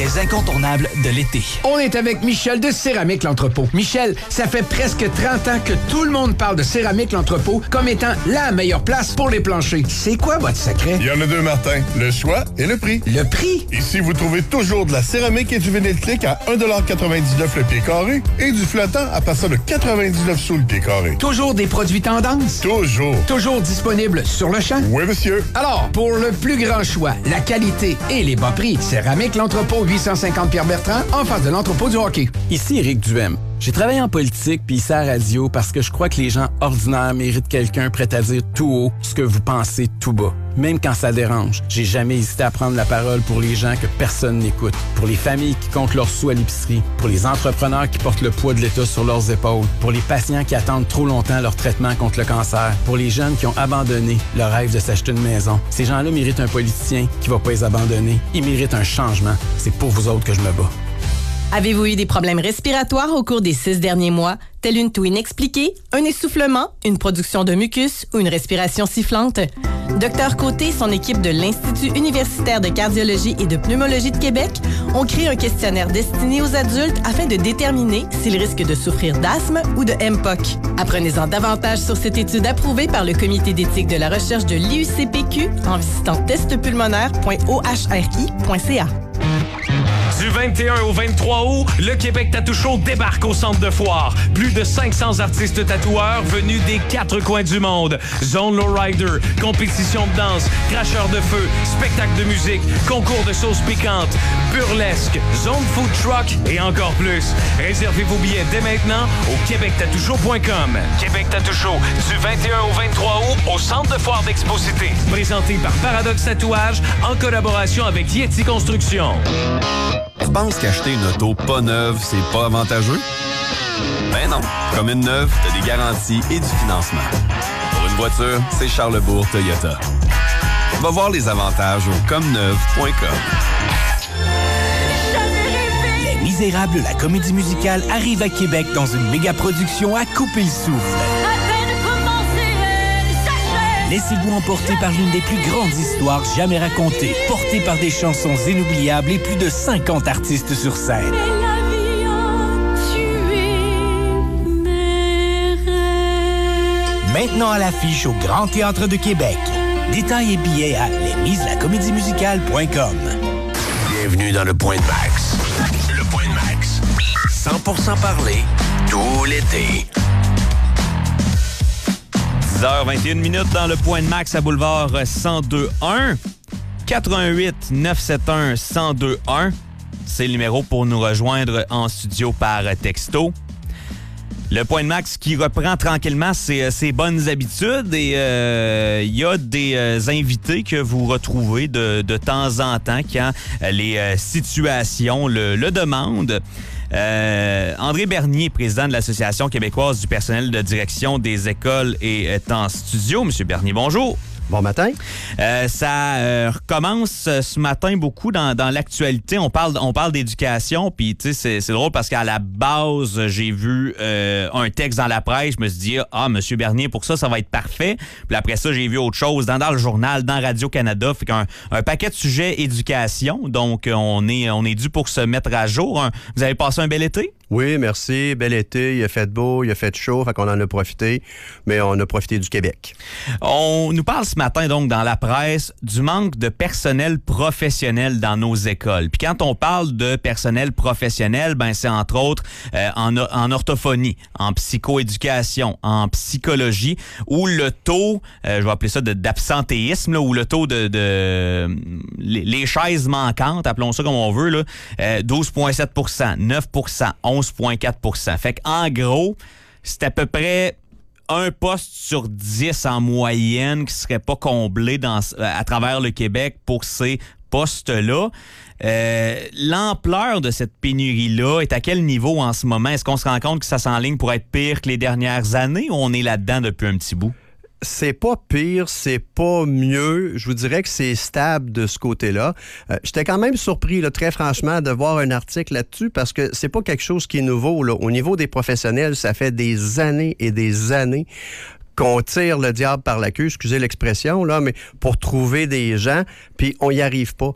les incontournables de l'été. On est avec Michel de Céramique L'Entrepôt. Michel, ça fait presque 30 ans que tout le monde parle de Céramique L'Entrepôt comme étant la meilleure place pour les planchers. C'est quoi votre secret? Il y en a deux, Martin. Le choix et le prix. Le prix? Ici, vous trouvez toujours de la céramique et du vinyle clic à 1,99$ le pied carré et du flottant à partir de 99 sous le pied carré. Toujours des produits tendance? Toujours. Toujours disponibles sur le champ? Oui, monsieur. Alors, pour le plus grand choix, la qualité et les bas prix, Céramique L'Entrepôt, 850 Pierre-Bertrand, en face de l'entrepôt du hockey. Ici Éric Duhem. J'ai travaillé en politique puis ici à la radio parce que je crois que les gens ordinaires méritent quelqu'un prêt à dire tout haut ce que vous pensez tout bas. Même quand ça dérange, j'ai jamais hésité à prendre la parole pour les gens que personne n'écoute, pour les familles qui comptent leurs sous à l'épicerie, pour les entrepreneurs qui portent le poids de l'État sur leurs épaules, pour les patients qui attendent trop longtemps leur traitement contre le cancer, pour les jeunes qui ont abandonné le rêve de s'acheter une maison. Ces gens-là méritent un politicien qui va pas les abandonner. Ils méritent un changement. C'est pour vous autres que je me bats. Avez-vous eu des problèmes respiratoires au cours des 6 derniers mois, tels une toux inexpliquée, un essoufflement, une production de mucus ou une respiration sifflante? Dr Côté et son équipe de l'Institut universitaire de cardiologie et de pneumologie de Québec ont créé un questionnaire destiné aux adultes afin de déterminer s'ils risquent de souffrir d'asthme ou de MPOC. Apprenez-en davantage sur cette étude approuvée par le Comité d'éthique de la recherche de l'IUCPQ en visitant testpulmonaire.ohri.ca. Du 21 au 23 août, le Québec Tattoo Show débarque au centre de foire. Plus de 500 artistes tatoueurs venus des 4 coins du monde. Zone Lowrider, compétition de danse, cracheur de feu, spectacle de musique, concours de sauces piquantes, burlesque, zone food truck et encore plus. Réservez vos billets dès maintenant au québectattooshow.com. Québec Tattoo Show, du 21 au 23 août, au centre de foire d'Expo-Cité. Présenté par Paradoxe Tatouage, en collaboration avec Yeti Construction. Tu penses qu'acheter une auto pas neuve, c'est pas avantageux? Ben non. Comme une neuve, t'as des garanties et du financement. Pour une voiture, c'est Charlebourg Toyota. Va voir les avantages au comneuve.com. Les Misérables, la comédie musicale, arrive à Québec dans une méga-production à couper le souffle. Laissez-vous emporter par l'une des plus grandes histoires jamais racontées, portée par des chansons inoubliables et plus de 50 artistes sur scène. Maintenant à l'affiche au Grand Théâtre de Québec. Détails et billets à lesmises-la-comédie-musicale.com. Bienvenue dans le Point de Max. Le Point de Max. 100% parlé, tout l'été. 10h21 dans le Point de Max à Boulevard 1021. 88 971 1021. C'est le numéro pour nous rejoindre en studio par texto. Le Point de Max qui reprend tranquillement ses bonnes habitudes et il y a des invités que vous retrouvez de temps en temps quand les situations le demandent. André Bernier, président de l'Association québécoise du personnel de direction des écoles, est en studio. Monsieur Bernier, bonjour. Bon matin. Ça recommence ce matin beaucoup dans l'actualité. On parle d'éducation, puis tu sais, c'est drôle parce qu'à la base, j'ai vu un texte dans la presse. Je me suis dit, Monsieur Bernier, pour ça va être parfait. Puis après ça, j'ai vu autre chose dans le journal, dans Radio-Canada. Fait qu'un paquet de sujets éducation. Donc, on est dû pour se mettre à jour. Vous avez passé un bel été? Oui, merci. Bel été. Il a fait beau, il a fait chaud. Fait qu'on en a profité. Mais on a profité du Québec. On nous parle ce matin, donc, dans la presse, du manque de personnel professionnel dans nos écoles. Puis quand on parle de personnel professionnel, ben c'est entre autres en orthophonie, en psychoéducation, en psychologie, où le taux, je vais appeler ça d'absentéisme, là, où le taux de les chaises manquantes, appelons ça comme on veut, là, 12,7 %, 9 %, 11,4 %. Fait qu'en gros, c'est à peu près un poste sur 10 en moyenne qui serait pas comblé à travers le Québec pour ces postes-là. L'ampleur de cette pénurie-là est à quel niveau en ce moment? Est-ce qu'on se rend compte que ça s'enligne pour être pire que les dernières années ou on est là-dedans depuis un petit bout? C'est pas pire, c'est pas mieux. Je vous dirais que c'est stable de ce côté-là. J'étais quand même surpris, là, très franchement, de voir un article là-dessus parce que c'est pas quelque chose qui est nouveau, là. Au niveau des professionnels, ça fait des années et des années qu'on tire le diable par la queue, excusez l'expression, là, mais pour trouver des gens, puis on n'y arrive pas.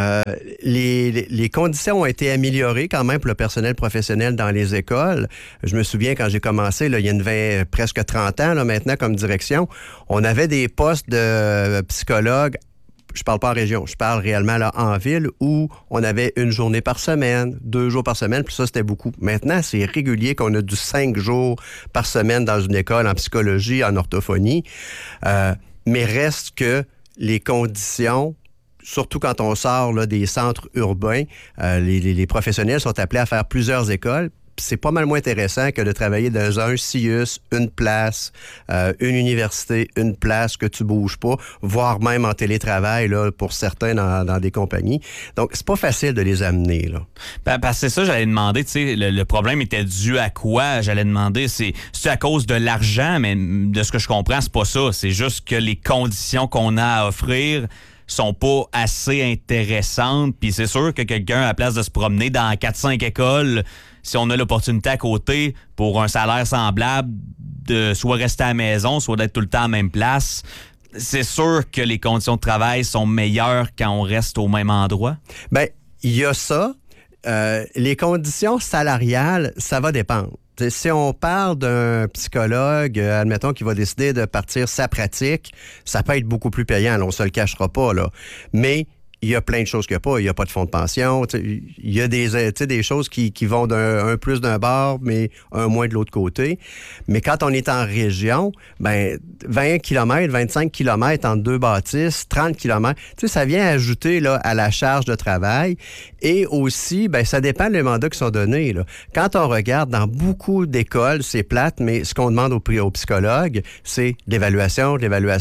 Les conditions ont été améliorées quand même pour le personnel professionnel dans les écoles. Je me souviens quand j'ai commencé, là, il y a presque 30 ans là, maintenant comme direction, on avait des postes de psychologues. Je parle pas en région, je parle réellement là, en ville où on avait 1 journée par semaine, 2 jours par semaine, puis ça, c'était beaucoup. Maintenant, c'est régulier qu'on a du 5 jours par semaine dans une école en psychologie, en orthophonie. Mais reste que les conditions, surtout quand on sort là, des centres urbains, les professionnels sont appelés à faire plusieurs écoles. C'est pas mal moins intéressant que de travailler dans un CIUS, une place, une université, une place que tu bouges pas, voire même en télétravail là, pour certains dans des compagnies. Donc, c'est pas facile de les amener. Là. Parce que c'est ça, j'allais demander, tu sais, le problème était dû à quoi? J'allais demander, c'est à cause de l'argent, mais de ce que je comprends, c'est pas ça. C'est juste que les conditions qu'on a à offrir sont pas assez intéressantes. Puis c'est sûr que quelqu'un, à la place de se promener dans 4-5 écoles, si on a l'opportunité à côté pour un salaire semblable de soit rester à la maison, soit d'être tout le temps à la même place, c'est sûr que les conditions de travail sont meilleures quand on reste au même endroit? Bien, il y a ça. Les conditions salariales, ça va dépendre. Si on parle d'un psychologue, admettons, qui va décider de partir sa pratique, ça peut être beaucoup plus payant, là, on ne se le cachera pas, là. Mais il y a plein de choses qu'il n'y a pas. Il n'y a pas de fonds de pension. Il y a des choses qui vont un plus d'un bord, mais un moins de l'autre côté. Mais quand on est en région, ben 20 km, 25 km entre 2 bâtisses, 30 km, ça vient ajouter là, à la charge de travail. Et aussi, ben ça dépend des mandats qui sont donnés. Là. Quand on regarde dans beaucoup d'écoles, c'est plate, mais ce qu'on demande aux psychologues, c'est l'évaluation.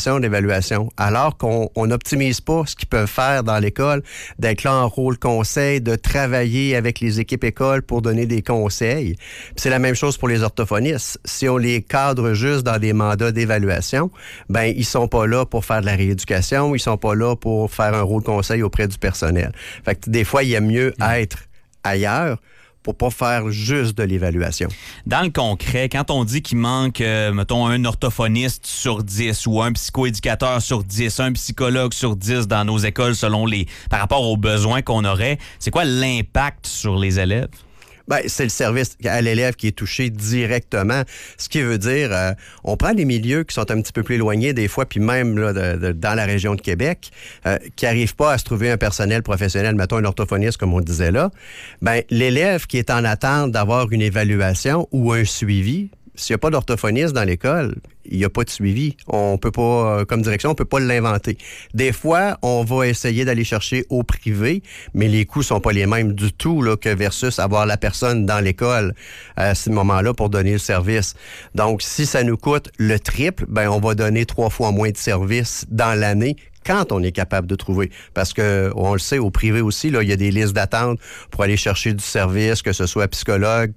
Alors qu'on n'optimise pas ce qu'ils peuvent faire dans l'école, d'être là en rôle conseil, de travailler avec les équipes écoles pour donner des conseils. Puis c'est la même chose pour les orthophonistes. Si on les cadre juste dans des mandats d'évaluation, ben ils sont pas là pour faire de la rééducation, ils sont pas là pour faire un rôle conseil auprès du personnel. Fait que des fois, il y a mieux être ailleurs pour pas faire juste de l'évaluation. Dans le concret, quand on dit qu'il manque, mettons, un orthophoniste sur 10 ou un psychoéducateur sur 10, un psychologue sur 10 dans nos écoles par rapport aux besoins qu'on aurait, c'est quoi l'impact sur les élèves? Ben, c'est le service à l'élève qui est touché directement. Ce qui veut dire, on prend des milieux qui sont un petit peu plus éloignés des fois, puis même là, dans la région de Québec, qui n'arrivent pas à se trouver un personnel professionnel, mettons un orthophoniste comme on disait là. Ben, l'élève qui est en attente d'avoir une évaluation ou un suivi, s'il n'y a pas d'orthophoniste dans l'école, il n'y a pas de suivi. On peut pas, comme direction, on peut pas l'inventer. Des fois, on va essayer d'aller chercher au privé, mais les coûts sont pas les mêmes du tout là, que versus avoir la personne dans l'école à ce moment-là pour donner le service. Donc, si ça nous coûte le triple, ben on va donner 3 fois moins de services dans l'année quand on est capable de trouver. Parce que, on le sait, au privé aussi, là, il y a des listes d'attente pour aller chercher du service, que ce soit psychologue,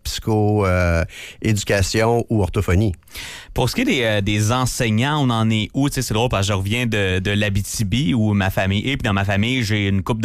éducation ou orthophonie. Pour ce qui est des enseignants, on en est où? Tu sais, c'est drôle parce que je reviens de l'Abitibi où ma famille est. Puis dans ma famille, j'ai une couple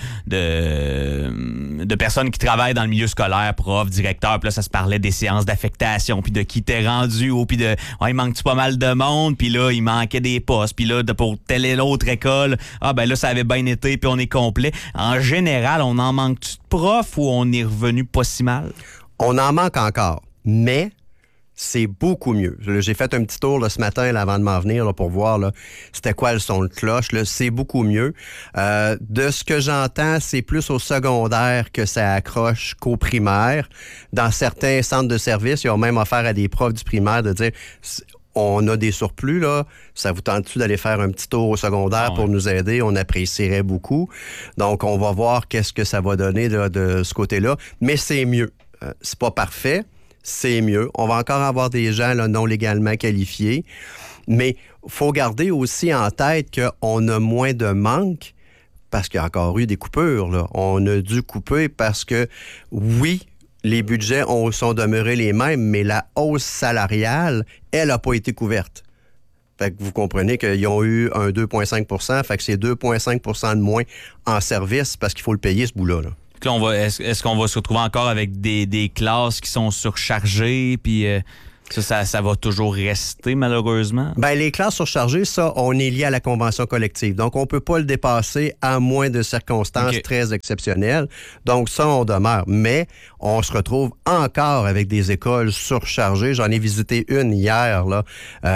de personnes qui travaillent dans le milieu scolaire, profs, directeurs. Puis là, ça se parlait des séances d'affectation, puis de qui t'es rendu, puis de il manque-tu pas mal de monde, puis là, il manquait des postes, puis là, pour telle et l'autre école, ben là, ça avait bien été, puis on est complet. En général, on en manque-tu de profs ou on est revenu pas si mal? On en manque encore, mais c'est beaucoup mieux. J'ai fait un petit tour là, ce matin là, avant de m'en venir là, pour voir là, c'était quoi le son de cloche. Là. C'est beaucoup mieux. De ce que j'entends, c'est plus au secondaire que ça accroche qu'au primaire. Dans certains centres de services, ils ont même offert à des profs du primaire de dire on a des surplus, là. Ça vous tente-tu d'aller faire un petit tour au secondaire pour nous aider? On apprécierait beaucoup. Donc, on va voir qu'est-ce que ça va donner là, de ce côté-là. Mais c'est mieux. C'est pas parfait. C'est mieux. On va encore avoir des gens là, non légalement qualifiés. Mais il faut garder aussi en tête qu'on a moins de manque parce qu'il y a encore eu des coupures. Là. On a dû couper parce que, oui, les budgets sont demeurés les mêmes, mais la hausse salariale, elle n'a pas été couverte. Fait que vous comprenez qu'ils ont eu un 2,5 %, fait que c'est 2,5 % de moins en service parce qu'il faut le payer, ce bout-là. Là. Est-ce qu'on va se retrouver encore avec des classes qui sont surchargées, puis Ça va toujours rester, malheureusement? Ben, les classes surchargées, ça, on est lié à la convention collective. Donc, on ne peut pas le dépasser à moins de circonstances très exceptionnelles. Donc, ça, on demeure. Mais on se retrouve encore avec des écoles surchargées. J'en ai visité une hier, là.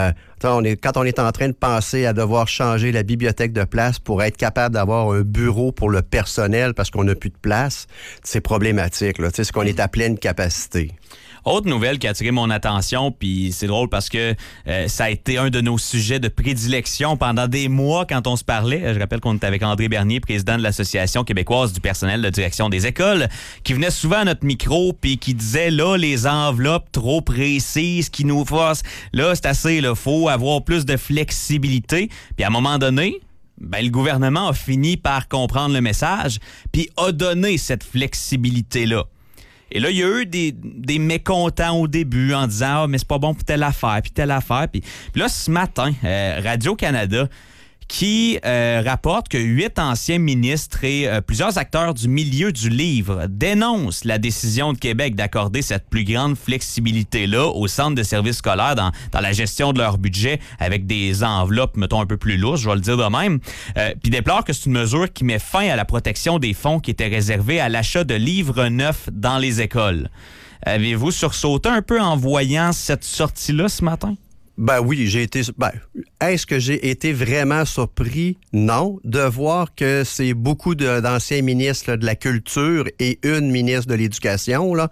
Quand on est en train de penser à devoir changer la bibliothèque de place pour être capable d'avoir un bureau pour le personnel parce qu'on n'a plus de place, c'est problématique, là. C'est qu'on est à pleine capacité. Autre nouvelle qui a attiré mon attention, puis c'est drôle parce que ça a été un de nos sujets de prédilection pendant des mois quand on se parlait. Je rappelle qu'on était avec André Bernier, président de l'Association québécoise du personnel de direction des écoles, qui venait souvent à notre micro puis qui disait, là, les enveloppes trop précises qui nous forcent, là, c'est assez, là, faut avoir plus de flexibilité. Puis à un moment donné, ben, le gouvernement a fini par comprendre le message puis a donné cette flexibilité-là. Et là, il y a eu des mécontents au début en disant « Ah, mais c'est pas bon pour telle affaire, puis telle affaire. » Puis là, ce matin, Radio-Canada qui rapporte que 8 anciens ministres et plusieurs acteurs du milieu du livre dénoncent la décision de Québec d'accorder cette plus grande flexibilité-là aux centres de services scolaires dans la gestion de leur budget avec des enveloppes, mettons, un peu plus lourdes, je vais le dire de même, puis déplorent que c'est une mesure qui met fin à la protection des fonds qui étaient réservés à l'achat de livres neufs dans les écoles. Avez-vous sursauté un peu en voyant cette sortie-là ce matin? Ben oui, j'ai été... est-ce que j'ai été vraiment surpris? Non. De voir que c'est beaucoup d'anciens ministres là, de la culture et une ministre de l'Éducation. Là.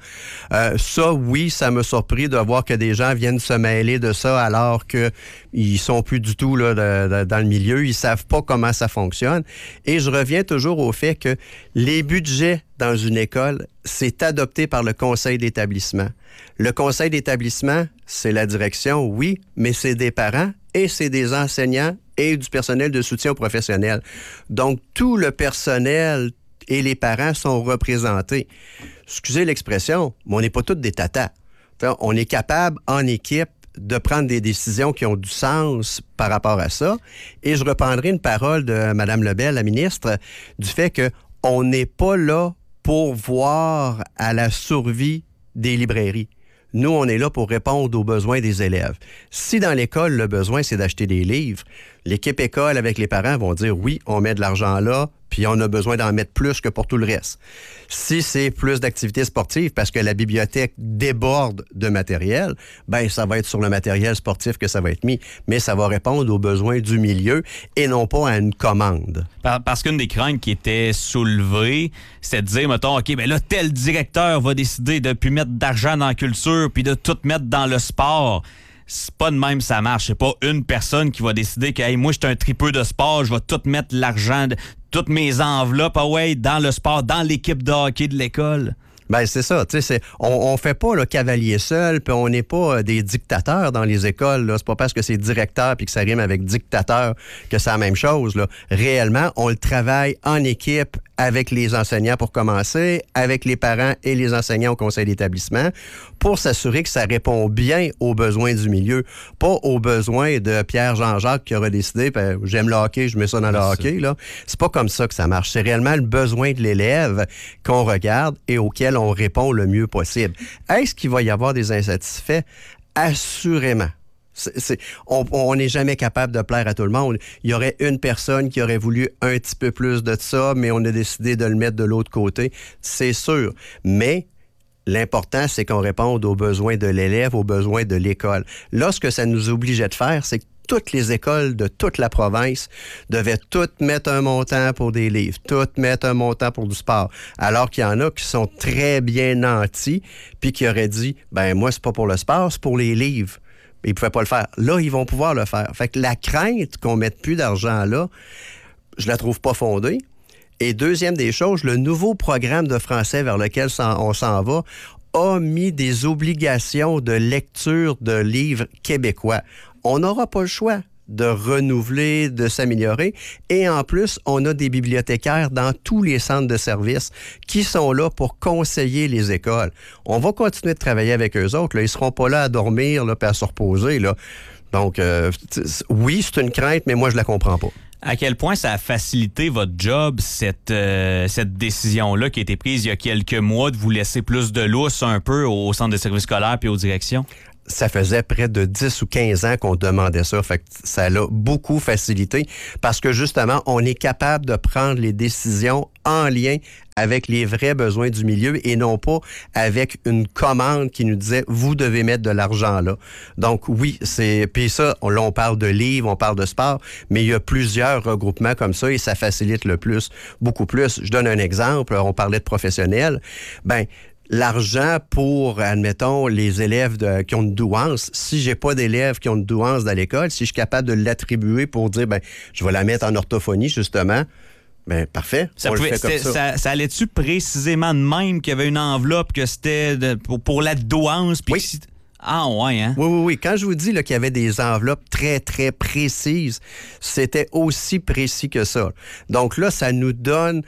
Ça, oui, ça m'a surpris de voir que des gens viennent se mêler de ça alors qu'ils sont plus du tout là, dans le milieu. Ils savent pas comment ça fonctionne. Et je reviens toujours au fait que les budgets dans une école, c'est adopté par le conseil d'établissement. Le conseil d'établissement, c'est la direction, oui, mais c'est des parents et c'est des enseignants et du personnel de soutien aux professionnels. Donc, tout le personnel et les parents sont représentés. Excusez l'expression, mais on n'est pas tous des tatas. On est capable, en équipe, de prendre des décisions qui ont du sens par rapport à ça. Et je reprendrai une parole de Mme Lebel, la ministre, du fait qu'on n'est pas là pour voir à la survie des librairies. Nous, on est là pour répondre aux besoins des élèves. Si dans l'école, le besoin, c'est d'acheter des livres, l'équipe école avec les parents vont dire, oui, on met de l'argent là, puis on a besoin d'en mettre plus que pour tout le reste. Si c'est plus d'activités sportives parce que la bibliothèque déborde de matériel, ben ça va être sur le matériel sportif que ça va être mis, mais ça va répondre aux besoins du milieu et non pas à une commande. Parce qu'une des craintes qui était soulevée, c'est de dire, mettons, OK, ben là, tel directeur va décider de plus mettre d'argent dans la culture puis de tout mettre dans le sport. C'est pas de même ça marche. C'est pas une personne qui va décider que hey, moi, je suis un tripeux de sport, je vais tout mettre l'argent, toutes mes enveloppes dans le sport, dans l'équipe de hockey de l'école. Ben c'est ça, tu sais, on fait pas le cavalier seul, puis on n'est pas des dictateurs dans les écoles. Là. C'est pas parce que c'est directeur puis que ça rime avec dictateur que c'est la même chose. Là. Réellement, on le travaille en équipe avec les enseignants pour commencer, avec les parents et les enseignants au conseil d'établissement, pour s'assurer que ça répond bien aux besoins du milieu, pas aux besoins de Pierre Jean-Jacques qui aurait décidé, ben, j'aime le hockey, je mets ça dans le hockey. Là. C'est pas comme ça que ça marche. C'est réellement le besoin de l'élève qu'on regarde et auquel on répond le mieux possible. Est-ce qu'il va y avoir des insatisfaits? Assurément. On n'est jamais capable de plaire à tout le monde. Il y aurait une personne qui aurait voulu un petit peu plus de ça, mais on a décidé de le mettre de l'autre côté. C'est sûr. Mais l'important, c'est qu'on réponde aux besoins de l'élève, aux besoins de l'école. Là, ce que ça nous obligeait de faire, c'est que toutes les écoles de toute la province devaient toutes mettre un montant pour des livres, toutes mettre un montant pour du sport. Alors qu'il y en a qui sont très bien nantis, puis qui auraient dit, ben moi, c'est pas pour le sport, c'est pour les livres. Ils ne pouvaient pas le faire. Là, ils vont pouvoir le faire. Fait que la crainte qu'on ne mette plus d'argent là, je la trouve pas fondée. Et deuxième des choses, le nouveau programme de français vers lequel on s'en va a mis des obligations de lecture de livres québécois. On n'aura pas le choix de renouveler, de s'améliorer. Et en plus, on a des bibliothécaires dans tous les centres de services qui sont là pour conseiller les écoles. On va continuer de travailler avec eux autres. Là. Ils ne seront pas là à dormir là, puis à se reposer. Là. Donc, oui, c'est une crainte, mais moi, je la comprends pas. À quel point ça a facilité votre job, cette décision-là qui a été prise il y a quelques mois de vous laisser plus de lousse un peu au centre de services scolaires puis aux directions? ça faisait près de 10 ou 15 ans qu'on demandait ça. Fait que ça l'a beaucoup facilité parce que justement, on est capable de prendre les décisions en lien avec les vrais besoins du milieu et non pas avec une commande qui nous disait « vous devez mettre de l'argent là ». Donc oui, puis ça, là on parle de livres, on parle de sport, mais il y a plusieurs regroupements comme ça et ça facilite beaucoup plus. Je donne un exemple, on parlait de professionnels. L'argent pour, admettons, les élèves qui ont une douance, si j'ai pas d'élèves qui ont une douance dans l'école, si je suis capable de l'attribuer pour dire, je vais la mettre en orthophonie, justement, parfait. Ça allait-tu précisément de même qu'il y avait une enveloppe que c'était pour la douance? Oui. Ah ouais, hein? Oui. Quand je vous dis là, qu'il y avait des enveloppes très, très précises, c'était aussi précis que ça. Donc là, ça nous donne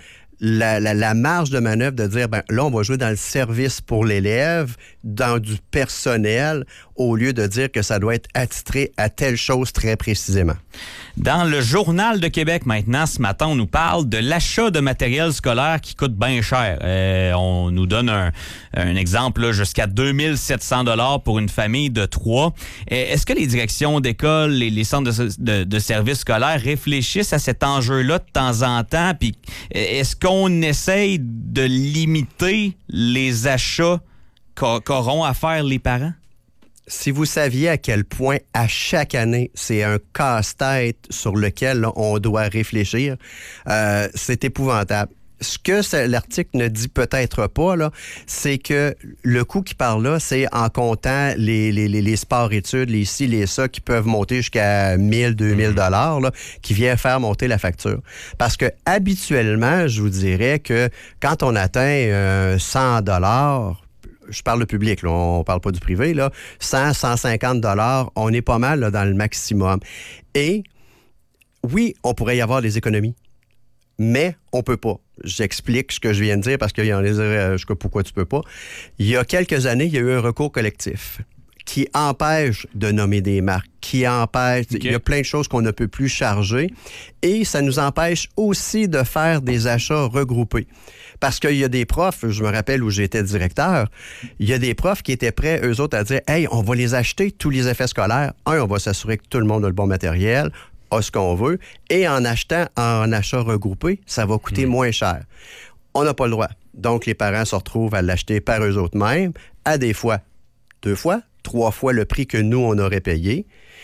la marge de manœuvre de dire, là, on va jouer dans le service pour l'élève, dans du personnel, au lieu de dire que ça doit être attitré à telle chose très précisément. Dans le Journal de Québec, maintenant, ce matin, on nous parle de l'achat de matériel scolaire qui coûte bien cher. On nous donne un exemple, là, jusqu'à 2700 $ pour une famille de 3. Est-ce que les directions d'école, les centres de services scolaires réfléchissent à cet enjeu-là de temps en temps? Puis est-ce qu'on essaye de limiter les achats qu'auront à faire les parents? Si vous saviez à quel point, à chaque année, c'est un casse-tête sur lequel là, on doit réfléchir, c'est épouvantable. Ce que l'article ne dit peut-être pas, là, c'est que le coût qui parle là, c'est en comptant les sports-études, les ci, les ça, qui peuvent monter jusqu'à 1000, 2000 $, là, qui vient faire monter la facture. Parce que habituellement, je vous dirais que quand on atteint 100 $, je parle de public, là, on parle pas du privé, là, 100, 150 $, on est pas mal là, dans le maximum. Et oui, on pourrait y avoir des économies, mais on peut pas. J'explique ce que je viens de dire parce qu'il y en a pourquoi tu peux pas. Il y a quelques années, il y a eu un recours collectif qui empêche de nommer des marques, qui empêche... Okay. Il y a plein de choses qu'on ne peut plus charger et ça nous empêche aussi de faire des achats regroupés. Parce qu'il y a des profs, je me rappelle où j'étais directeur, il y a des profs qui étaient prêts, eux autres, à dire « Hey, on va les acheter, tous les effets scolaires. On va s'assurer que tout le monde a le bon matériel, a ce qu'on veut, et en achetant en achat regroupé, ça va coûter moins cher. » On n'a pas le droit. Donc, les parents se retrouvent à l'acheter par eux autres mêmes, à des fois 2 fois, 3 fois le prix que nous, on aurait payé.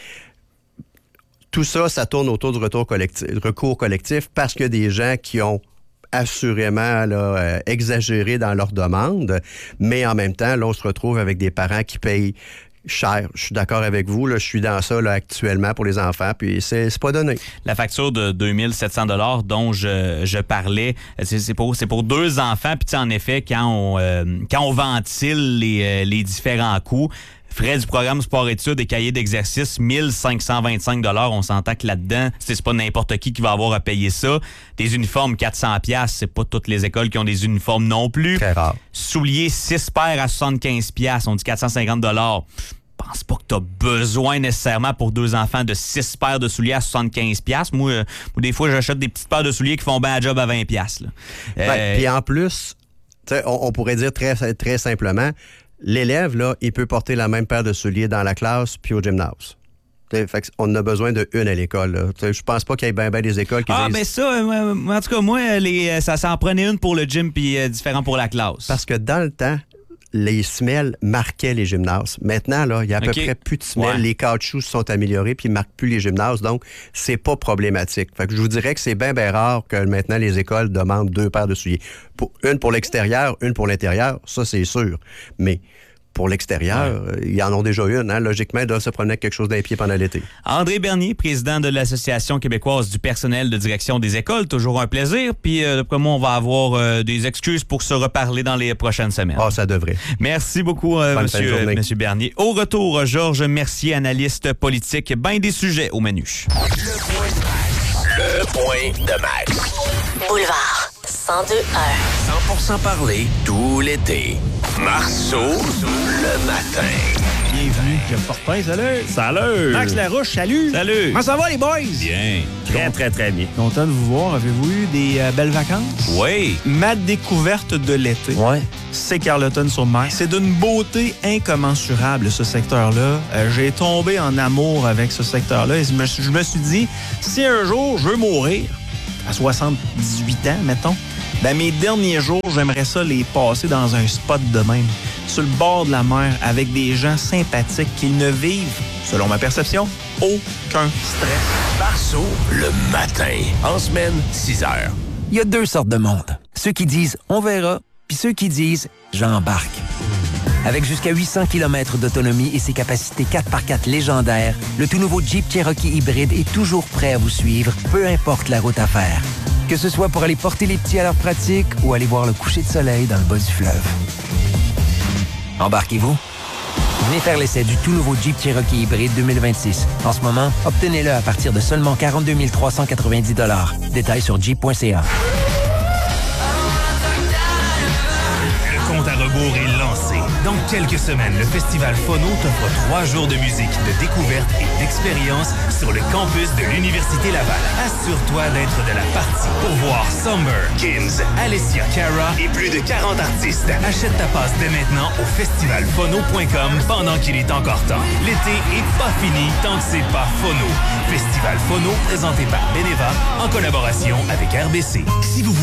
Tout ça, ça tourne autour du recours collectif parce qu'il y a des gens qui ont assurément là, exagéré dans leur demande, mais en même temps, là, on se retrouve avec des parents qui payent cher. Je suis d'accord avec vous. Là, je suis dans ça là, actuellement pour les enfants, puis c'est pas donné. La facture de 2700 $ dont je parlais, c'est pour 2 enfants. Puis en effet, quand on ventile les différents coûts, frais du programme sport-études et cahiers d'exercice, 1525 $. On s'entend que là-dedans, c'est pas n'importe qui va avoir à payer ça. Des uniformes, 400 $. C'est pas toutes les écoles qui ont des uniformes non plus. Très rare. Souliers, 6 paires à 75 $. On dit 450 $. Je pense pas que tu as besoin nécessairement pour 2 enfants de 6 paires de souliers à 75 $. Moi, des fois, j'achète des petites paires de souliers qui font bien la job à 20 $. Puis en plus, on pourrait dire très, très simplement, l'élève, là, il peut porter la même paire de souliers dans la classe puis au gymnase. Fait on a besoin de une à l'école. Je pense pas qu'il y ait bien des écoles qui disent... ça, en tout cas, moi, ça en prenait une pour le gym puis différent pour la classe. Parce que dans le temps, les semelles marquaient les gymnases. Maintenant, là, il y a à peu près plus de semelles. Ouais. Les caoutchoucs se sont améliorés puis ils marquent plus les gymnases. Donc, c'est pas problématique. Fait que je vous dirais que c'est bien rare que maintenant les écoles demandent 2 paires de souliers. Une pour l'extérieur, une pour l'intérieur. Ça, c'est sûr. Mais pour l'extérieur, ils en ont déjà une. Hein? Logiquement, ils doivent se promener avec quelque chose dans les pieds pendant l'été. André Bernier, président de l'Association québécoise du personnel de direction des écoles. Toujours un plaisir. Puis, d'après moi, on va avoir des excuses pour se reparler dans les prochaines semaines. Ah, ça devrait. Merci beaucoup, monsieur Bernier. Au retour, Georges Mercier, analyste politique. Ben des sujets au menu. Le point de Max. Boulevard 102.1. 100% parler tout l'été. Marceau, le matin. Bienvenue, Jeff Fortin, salut! Salut! Max Larouche, salut! Salut! Comment ça va, les boys? Bien. Très bien. Content de vous voir. Avez-vous eu des belles vacances? Oui. Ma découverte de l'été, c'est Carleton-sur-Mer. C'est d'une beauté incommensurable, ce secteur-là. J'ai tombé en amour avec ce secteur-là et je me suis dit, si un jour je veux mourir, à 78 ans, mettons, ben mes derniers jours, j'aimerais ça les passer dans un spot de même, sur le bord de la mer, avec des gens sympathiques qui ne vivent, selon ma perception, aucun stress. Marceau, le matin. En semaine, 6 heures. Il y a deux sortes de monde. Ceux qui disent « on verra », puis ceux qui disent « j'embarque ». Avec jusqu'à 800 km d'autonomie et ses capacités 4x4 légendaires, le tout nouveau Jeep Cherokee hybride est toujours prêt à vous suivre, peu importe la route à faire. Que ce soit pour aller porter les petits à leur pratique ou aller voir le coucher de soleil dans le bas du fleuve. Embarquez-vous? Venez faire l'essai du tout nouveau Jeep Cherokee hybride 2026. En ce moment, obtenez-le à partir de seulement 42 390 $. Détails sur jeep.ca. Le compte à rebours est lancé. Dans quelques semaines, le Festival Phono t'offre 3 jours de musique, de découverte et d'expérience sur le campus de l'Université Laval. Assure-toi d'être de la partie pour voir Summer, Gims, Alessia Cara et plus de 40 artistes. Achète ta passe dès maintenant au festivalphono.com pendant qu'il est encore temps. L'été est pas fini tant que c'est pas Phono. Festival Phono présenté par Beneva en collaboration avec RBC. Si vous